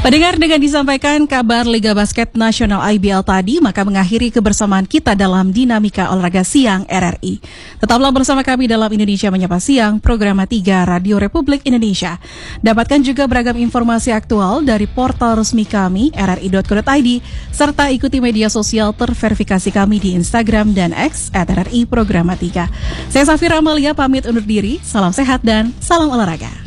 Pendengar, dengan disampaikan kabar Liga Basket Nasional IBL tadi, maka mengakhiri kebersamaan kita dalam Dinamika Olahraga Siang RRI. Tetaplah bersama kami dalam Indonesia Menyapa Siang, program 3 Radio Republik Indonesia. Dapatkan juga beragam informasi aktual dari portal resmi kami, rri.co.id, serta ikuti media sosial terverifikasi kami di Instagram dan X @RRI Programa 3. Saya Safira Amalia pamit undur diri, salam sehat dan salam olahraga.